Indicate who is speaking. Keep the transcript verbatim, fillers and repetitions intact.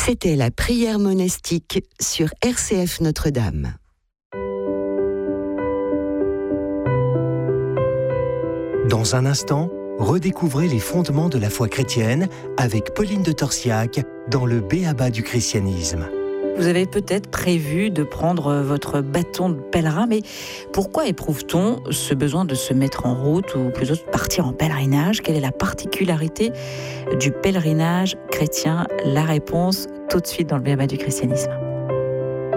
Speaker 1: C'était la prière monastique sur R C F Notre-Dame.
Speaker 2: Dans un instant, redécouvrez les fondements de la foi chrétienne avec Pauline de Torsiac dans le B.A.B.A. du christianisme.
Speaker 3: Vous avez peut-être prévu de prendre votre bâton de pèlerin, mais pourquoi éprouve-t-on ce besoin de se mettre en route ou plutôt de partir en pèlerinage ? Quelle est la particularité du pèlerinage chrétien ? La réponse tout de suite dans le B A B A du christianisme.